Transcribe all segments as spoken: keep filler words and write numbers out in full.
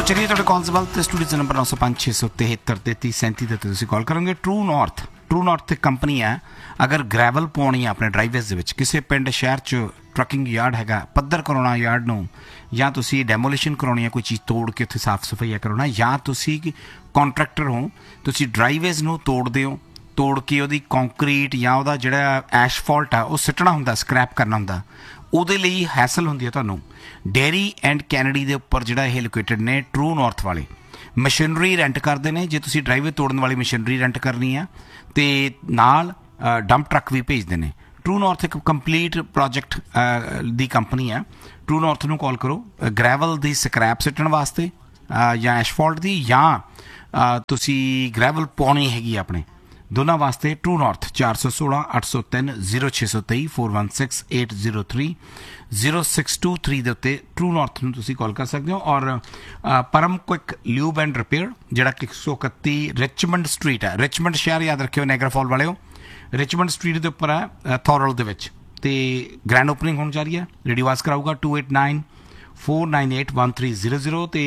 चलिए तुहाडे कॉल्स वाल ते स्टूडियो नंबर नौ सौ पाँच छे सौ तिहत्तर तेती सैंती ते तुसीं कॉल करोगे। ट्रू नॉर्थ ट्रू नॉर्थ एक कंपनी है। अगर ग्रैवल पाउणी है अपने ड्राइवेज दे विच, किसी पिंड शहर च ट्रकिंग यार्ड हैगा, पद्धर कराउणा यार्ड नूं, या तुसीं डैमोलिशन कराउणी है, कोई चीज़ तोड़ के उत्थे साफ सफाई कराउणा, या तुसीं कॉन्ट्रैक्टर हो, तुसीं ड्राइवेज नूं तोड़दे हो, तोड़ के ਉਹਦੀ ਕੰਕਰੀਟ ਜਾਂ ਉਹਦਾ ਜਿਹੜਾ ਐਸ਼ਫਾਲਟ ਆ ਉਹ ਸਿੱਟਣਾ ਹੁੰਦਾ, ਸਕ੍ਰੈਪ ਕਰਨਾ ਹੁੰਦਾ, ਉਹਦੇ ਲਈ ਹੈਸਲ ਹੁੰਦੀ ਹੈ ਤੁਹਾਨੂੰ। ਡੇਅਰੀ ਐਂਡ ਕੈਨੇਡੀ ਦੇ ਉੱਪਰ ਜਿਹੜਾ ਇਹ ਲੋਕੇਟਡ ਨੇ ਟਰੂ ਨਾਰਥ ਵਾਲੇ, ਮਸ਼ੀਨਰੀ ਰੈਂਟ ਕਰਦੇ ਨੇ। ਜੇ ਤੁਸੀਂ ਡਰਾਈਵੇ ਤੋੜਨ ਵਾਲੀ ਮਸ਼ੀਨਰੀ ਰੈਂਟ ਕਰਨੀ ਆ ਤੇ ਨਾਲ ਡੰਪ ਟਰੱਕ ਵੀ ਭੇਜਦੇ ਨੇ। ਟਰੂ ਨਾਰਥ ਇੱਕ ਕੰਪਲੀਟ ਪ੍ਰੋਜੈਕਟ ਦੀ ਕੰਪਨੀ ਆ। ਟਰੂ ਨਾਰਥ ਨੂੰ ਕਾਲ ਕਰੋ ਗ੍ਰੈਵਲ ਦੀ ਸਕ੍ਰੈਪ ਸਿੱਟਣ ਵਾਸਤੇ ਜਾਂ ਐਸ਼ਫਾਲਟ ਦੀ, ਜਾਂ ਤੁਸੀਂ ਗ੍ਰੈਵਲ ਪਾਉਣੀ ਹੈਗੀ ਆਪਣੇ, ਦੋਨਾਂ ਵਾਸਤੇ। ਟਰੂ ਨਾਰਥ ਚਾਰ ਸੌ ਸੋਲਾਂ ਅੱਠ ਸੌ ਤਿੰਨ ਜ਼ੀਰੋ ਛੇ ਸੌ ਤੇਈ four one six eight zero three zero six two three ਦੇ ਉੱਤੇ ਟਰੂ ਨਾਰਥ ਨੂੰ ਤੁਸੀਂ ਕਾਲ ਕਰ ਸਕਦੇ ਹੋ। ਔਰ ਪਰਮ ਕੁਇਕ ਲਿਊਬ ਐਂਡ ਰਿਪੇਅਰ ਜਿਹੜਾ ਕਿ ਇੱਕ ਸੌ ਇਕੱਤੀ ਰਿਚਮੰਡ ਸਟਰੀਟ ਹੈ, ਰਿਚਮੰਡ ਸ਼ਹਿਰ ਯਾਦ ਰੱਖਿਓ ਨੈਗਰਾ ਫਾਲ ਵਾਲਿਓ, ਰਿਚਮੰਡ ਸਟਰੀਟ ਦੇ ਉੱਪਰ ਹੈ ਥੋਰਲ ਦੇ ਵਿੱਚ। ਤੇ ਗ੍ਰੈਂਡ ਓਪਨਿੰਗ ਹੋਣ ਜਾ ਰਹੀ ਹੈ। ਰੇਡੀਓ ਆਵਾਜ਼ ਕਰਾਊਗਾ to eight nine four nine eight one three zero zero. ਤੇ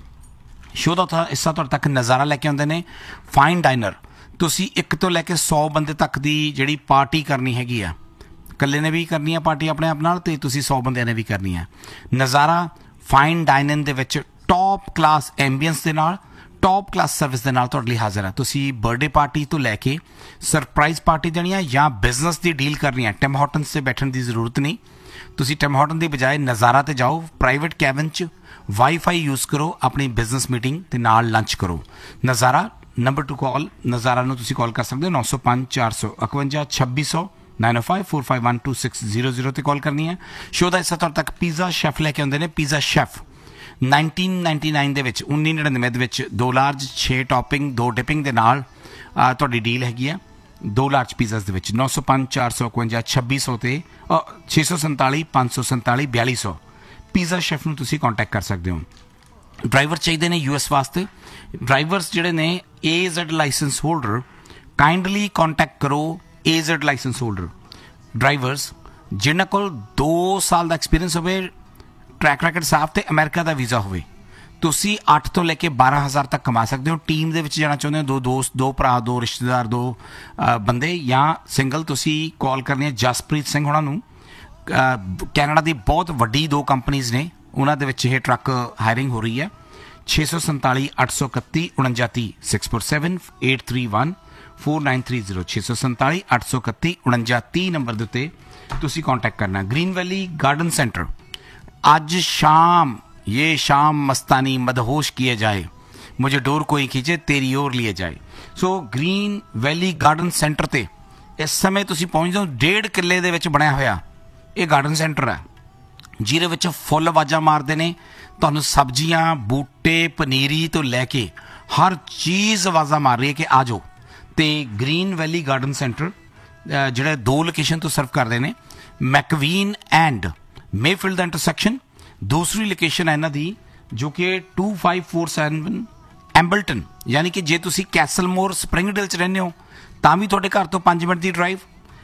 ਸ਼ੋਅ ਦਾ ਉੱਥੇ ਹਿੱਸਾ ਤੁਹਾਡੇ ਤੱਕ ਨਜ਼ਾਰਾ ਲੈ ਕੇ ਆਉਂਦੇ ਨੇ ਫਾਈਨ ਡਾਈਨਰ। ਤੁਸੀਂ ਇੱਕ ਤੋਂ ਲੈ ਕੇ ਸੌ ਬੰਦੇ ਤੱਕ ਦੀ ਜਿਹੜੀ ਪਾਰਟੀ ਕਰਨੀ ਹੈਗੀ ਆ, ਇਕੱਲੇ ਨੇ ਵੀ ਕਰਨੀ ਆ ਪਾਰਟੀ ਆਪਣੇ ਆਪ ਨਾਲ, ਅਤੇ ਤੁਸੀਂ ਸੌ ਬੰਦਿਆਂ ਨੇ ਵੀ ਕਰਨੀ ਆ। ਨਜ਼ਾਰਾ ਫਾਈਨ ਡਾਈਨਿੰਗ ਦੇ ਵਿੱਚ ਟੌਪ ਕਲਾਸ ਐਂਬੀਅੰਸ ਦੇ ਨਾਲ, ਟੌਪ ਕਲਾਸ ਸਰਵਿਸ ਦੇ ਨਾਲ ਤੁਹਾਡੇ ਲਈ ਹਾਜ਼ਰ ਹੈ। ਤੁਸੀਂ ਬਰਥਡੇ ਪਾਰਟੀ ਤੋਂ ਲੈ ਕੇ ਸਰਪ੍ਰਾਈਜ਼ ਪਾਰਟੀ ਦੇਣੀ ਆ ਜਾਂ ਬਿਜ਼ਨਸ ਦੀ ਡੀਲ ਕਰਨੀ ਆ, ਟਿਮ ਹਾਰਟਨਸ 'ਤੇ ਬੈਠਣ ਦੀ ਜ਼ਰੂਰਤ ਨਹੀਂ। ਤੁਸੀਂ ਟਿਮ ਹਾਰਟਨ ਦੀ ਬਜਾਏ ਨਜ਼ਾਰਾ 'ਤੇ ਜਾਓ, ਪ੍ਰਾਈਵੇਟ ਕੈਬਨ 'ਚ ਵਾਈਫਾਈ ਯੂਜ਼ ਕਰੋ, ਆਪਣੀ ਬਿਜ਼ਨਸ ਮੀਟਿੰਗ ਦੇ ਨਾਲ ਲੰਚ ਕਰੋ। ਨਜ਼ਾਰਾ ਨੰਬਰ ਟੂ ਕਾਲ, ਨਜ਼ਾਰਾ ਨੂੰ ਤੁਸੀਂ ਕਾਲ ਕਰ ਸਕਦੇ ਹੋ ਨੌ ਸੌ ਪੰਜ ਚਾਰ ਸੌ ਇਕਵੰਜਾ ਛੱਬੀ ਸੌ ਨਾਈਨ ਓ five four five one two six zero zero 'ਤੇ ਕਾਲ ਕਰਨੀ ਹੈ। ਸ਼ੋਅ ਦਾ ਹਿੱਸਾ ਤੁਹਾਡੇ ਤੱਕ ਪੀਜ਼ਾ ਸ਼ੈਫ ਲੈ ਕੇ ਆਉਂਦੇ ਨੇ। Pizza chef nineteen ninety nine ਦੇ ਵਿੱਚ, ਉੱਨੀ ਨੜਿਨਵੇਂ ਦੇ ਵਿੱਚ ਦੋ ਲਾਰਜ ਛੇ ਟੌਪਿੰਗ ਦੋ ਡਿਪਿੰਗ ਦੇ ਨਾਲ ਤੁਹਾਡੀ ਡੀਲ ਹੈਗੀ ਆ ਦੋ ਲਾਰਜ ਪੀਜ਼ਾਸ ਦੇ ਵਿੱਚ। ਨੌ ਸੌ ਪੰਜ ਚਾਰ ਸੌ ਇਕਵੰਜਾ ਛੱਬੀ ਸੌ ਅਤੇ ਛੇ ਸੌ ਸੰਤਾਲੀ ਪੰਜ ਸੌ ਸੰਤਾਲੀ ਬਿਆਲੀ ਸੌ ਪੀਜ਼ਾ ਸ਼ੈਫ ਨੂੰ ਤੁਸੀਂ ਕੰਟੈਕਟ ਕਰ ਸਕਦੇ ਹੋ। ਡਰਾਈਵਰ ਚਾਹੀਦੇ ਨੇ ਯੂ ਐਸ ਵਾਸਤੇ। ਡਰਾਈਵਰਸ ਜਿਹੜੇ ਨੇ ਏ Z licence holder, kindly contact ਕਰੋ ਏ ਜ਼ੈਡ ਲਾਇਸੈਂਸ ਹੋਲਡਰ ਡਰਾਈਵਰਸ ਜਿਨ੍ਹਾਂ ਕੋਲ ਦੋ ਸਾਲ ਦਾ ਐਕਸਪੀਰੀਅੰਸ ਹੋਵੇ, ਟਰੈਕ ਰੈਕਡ ਸਾਫ, ਅਤੇ ਅਮਰੀਕਾ ਦਾ ਵੀਜ਼ਾ ਹੋਵੇ। ਤੁਸੀਂ ਅੱਠ ਤੋਂ ਲੈ ਕੇ ਬਾਰਾਂ ਹਜ਼ਾਰ ਤੱਕ ਕਮਾ ਸਕਦੇ ਹੋ। ਟੀਮ ਦੇ ਵਿੱਚ ਜਾਣਾ ਚਾਹੁੰਦੇ ਹੋ, ਦੋ ਦੋਸਤ, ਦੋ ਭਰਾ, ਦੋ ਰਿਸ਼ਤੇਦਾਰ, ਦੋ ਬੰਦੇ, ਜਾਂ ਸਿੰਗਲ, ਤੁਸੀਂ ਕਾਲ ਕਰਨੀ ਹੈ ਜਸਪ੍ਰੀਤ ਸਿੰਘ ਹੋਣਾ ਨੂੰ। ਕੈਨੇਡਾ ਦੀ ਬਹੁਤ ਵੱਡੀ ਦੋ ਕੰਪਨੀਜ਼ ਨੇ, ਉਹਨਾਂ ਦੇ ਵਿੱਚ ਇਹ ਟਰੱਕ ਹਾਇਰਿੰਗ ਹੋ ਰਹੀ ਹੈ। ਛੇ ਸੌ ਸੰਤਾਲੀ ਅੱਠ ਸੌ ਇਕੱਤੀ ਉਣੰਜਾ ਤੀਹ six four seven eight three one four nine three zero ਛੇ ਸੌ ਸੰਤਾਲੀ ਅੱਠ ਸੌ ਇਕੱਤੀ ਉਣੰਜਾ ਤੀਹ ਨੰਬਰ ਦੇ ਉੱਤੇ ਤੁਸੀਂ ਕਾਂਟੈਕਟ ਕਰਨਾ। ਗ੍ਰੀਨ ਵੈਲੀ गार्डन सेंटर आज शाम, ये शाम मस्तानी मदहोश किए जाए, मुझे डोर कोई खींचे तेरी ओर लिए जाए। So green valley garden centre ते इस समय तुसी पहुँच जाओ। डेढ़ किले दे विच बनया होया ये गार्डन सेंटर है, ਜਿਹਦੇ ਵਿੱਚ ਫੁੱਲ ਆਵਾਜ਼ਾਂ ਮਾਰਦੇ ਨੇ ਤੁਹਾਨੂੰ। ਸਬਜ਼ੀਆਂ, ਬੂਟੇ, ਪਨੀਰੀ ਤੋਂ ਲੈ ਕੇ ਹਰ ਚੀਜ਼ ਆਵਾਜ਼ਾਂ ਮਾਰ ਰਹੀ ਹੈ ਕਿ ਆ ਜਾਓ। ਅਤੇ ਗ੍ਰੀਨ ਵੈਲੀ ਗਾਰਡਨ ਸੈਂਟਰ ਜਿਹੜੇ ਦੋ ਲੋਕੇਸ਼ਨ ਤੋਂ ਸਰਵ ਕਰਦੇ ਨੇ, ਮੈਕਵੀਨ ਐਂਡ ਮੇਫੀਲਡ ਦਾ ਇੰਟਰਸੈਕਸ਼ਨ। ਦੂਸਰੀ ਲੋਕੇਸ਼ਨ ਹੈ ਇਹਨਾਂ ਦੀ ਜੋ ਕਿ ਟੂ ਫਾਈਵ ਫੋਰ ਸੈਵਨ ਐਂਬਲਟਨ, ਯਾਨੀ ਕਿ ਜੇ ਤੁਸੀਂ ਕੈਸਲਮੋਰ ਸਪਰਿੰਗਡੇਲ 'ਚ ਰਹਿੰਦੇ ਹੋ ਤਾਂ ਵੀ ਤੁਹਾਡੇ ਘਰ ਤੋਂ ਪੰਜ ਮਿੰਟ ਦੀ ਡਰਾਈਵ।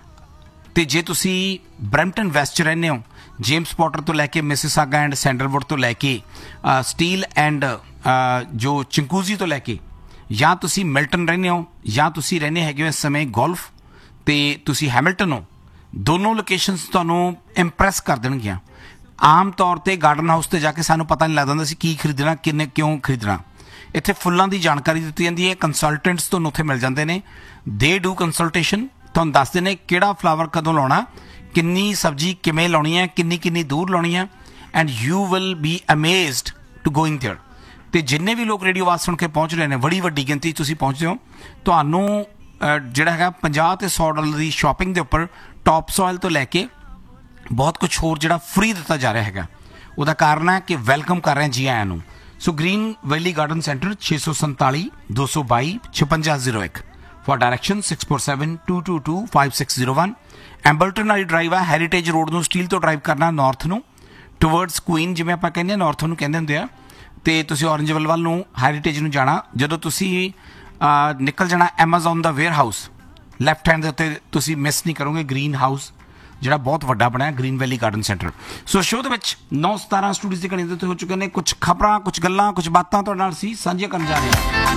ਅਤੇ ਜੇ ਤੁਸੀਂ ਬਰੈਂਪਟਨ ਵੈਸਟ 'ਚ ਰਹਿੰਦੇ ਹੋ, ਜੇਮਸ ਪੋਟਰ ਤੋਂ ਲੈ ਕੇ ਮਿਸਿਸਾਗਾ ਐਂਡ ਸੈਂਡਲਵੁੱਡ ਤੋਂ ਲੈ ਕੇ ਸਟੀਲ ਐਂਡ ਜੋ ਚਿੰਕੂਜ਼ੀ ਤੋਂ ਲੈ ਕੇ, ਜਾਂ ਤੁਸੀਂ ਮਿਲਟਨ ਰਹਿੰਦੇ ਹੋ, ਜਾਂ ਤੁਸੀਂ ਰਹਿੰਦੇ ਹੈਗੇ ਹੋ ਇਸ ਸਮੇਂ ਗੋਲਫ, ਅਤੇ ਤੁਸੀਂ ਹੈਮਿਲਟਨ ਹੋ, ਦੋਨੋਂ ਲੋਕੇਸ਼ਨਸ ਤੁਹਾਨੂੰ ਇੰਪ੍ਰੈਸ ਕਰ ਦੇਣਗੀਆਂ। ਆਮ ਤੌਰ 'ਤੇ ਗਾਰਡਨ ਹਾਊਸ 'ਤੇ ਜਾ ਕੇ ਸਾਨੂੰ ਪਤਾ ਨਹੀਂ ਲੱਗਦਾ ਹੁੰਦਾ ਸੀ ਕੀ ਖਰੀਦਣਾ, ਕਿੰਨੇ ਕਿਉਂ ਖਰੀਦਣਾ। ਇੱਥੇ ਫੁੱਲਾਂ ਦੀ ਜਾਣਕਾਰੀ ਦਿੱਤੀ ਜਾਂਦੀ ਹੈ। ਕੰਸਲਟੈਂਟਸ ਤੁਹਾਨੂੰ ਉੱਥੇ ਮਿਲ ਜਾਂਦੇ ਨੇ। ਦੇ ਡੂ ਕੰਸਲਟੇਸ਼ਨ, ਤੁਹਾਨੂੰ ਦੱਸਦੇ ਨੇ ਕਿਹੜਾ ਫਲਾਵਰ ਕਦੋਂ ਲਾਉਣਾ, ਕਿੰਨੀ ਸਬਜ਼ੀ ਕਿਵੇਂ ਲਾਉਣੀ ਹੈ, ਕਿੰਨੀ ਕਿੰਨੀ ਦੂਰ ਲਾਉਣੀ ਹੈ, and you will be amazed to going there. ਅਤੇ ਜਿੰਨੇ ਵੀ ਲੋਕ ਰੇਡੀਓ ਆਵਾਜ਼ ਸੁਣ ਕੇ ਪਹੁੰਚ ਰਹੇ ਨੇ, ਬੜੀ ਵੱਡੀ ਗਿਣਤੀ ਤੁਸੀਂ ਪਹੁੰਚਦੇ ਹੋ, ਤੁਹਾਨੂੰ ਜਿਹੜਾ ਹੈਗਾ ਪੰਜਾਹ ਅਤੇ ਸੌ ਡਾਲਰ ਦੀ ਸ਼ਾਪਿੰਗ ਦੇ ਉੱਪਰ ਟੌਪ ਸੋਇਲ ਤੋਂ ਲੈ ਕੇ ਬਹੁਤ ਕੁਛ ਹੋਰ ਜਿਹੜਾ ਫਰੀ ਦਿੱਤਾ ਜਾ ਰਿਹਾ ਹੈਗਾ। ਉਹਦਾ ਕਾਰਨ ਹੈ ਕਿ ਵੈਲਕਮ ਕਰ ਰਹੇ ਜੀ ਆਇਆਂ ਨੂੰ। ਸੋ ਗ੍ਰੀਨ ਵੈਲੀ ਗਾਰਡਨ ਸੈਂਟਰ ਛੇ ਸੌ ਸੰਤਾਲੀ ਦੋ ਸੌ ਬਾਈ ਛਪੰਜਾ ਜ਼ੀਰੋ ਇੱਕ for direction six four seven two to to five six zero one. ਐਂਬਲਟਨ ਵਾਲੀ ਡਰਾਈਵ ਆ, ਹੈਰੀਟੇਜ ਰੋਡ ਨੂੰ ਸਟੀਲ ਤੋਂ ਡਰਾਈਵ ਕਰਨਾ ਨਾਰਥ ਨੂੰ ਟੂਵਰਡਸ ਕੁਈਨ, ਜਿਵੇਂ ਆਪਾਂ ਕਹਿੰਦੇ ਹਾਂ ਨਾਰਥ ਨੂੰ ਕਹਿੰਦੇ ਹੁੰਦੇ ਆ, ਅਤੇ ਤੁਸੀਂ ਔਰੰਜਵਲ ਵੱਲ ਨੂੰ ਹੈਰੀਟੇਜ ਨੂੰ ਜਾਣਾ। ਜਦੋਂ ਤੁਸੀਂ ਨਿਕਲ ਜਾਣਾ ਐਮਾਜ਼ੋਨ ਦਾ ਵੇਅਰ ਹਾਊਸ, ਲੈਫਟ ਹੈਂਡ ਦੇ ਉੱਤੇ ਤੁਸੀਂ ਮਿਸ ਨਹੀਂ ਕਰੋਗੇ ਗ੍ਰੀਨ ਹਾਊਸ ਜਿਹੜਾ ਬਹੁਤ ਵੱਡਾ ਬਣਿਆ ਗ੍ਰੀਨ ਵੈਲੀ ਗਾਰਡਨ ਸੈਂਟਰ। ਸੋ ਸ਼ੋਅ ਦੇ ਵਿੱਚ ਨੌ ਸਤਾਰਾਂ ਸਟੂਡੀਓ ਦੀ ਕਹਾਣੀ ਦੇ ਉੱਤੇ ਹੋ ਚੁੱਕੇ ਨੇ ਕੁਝ ਖਬਰਾਂ, ਕੁਝ ਗੱਲਾਂ, ਕੁਝ ਬਾਤਾਂ ਤੁਹਾਡੇ ਨਾਲ ਸੀ ਸਾਂਝੀਆਂ ਕਰਨ ਜਾ ਰਹੇ ਹਾਂ।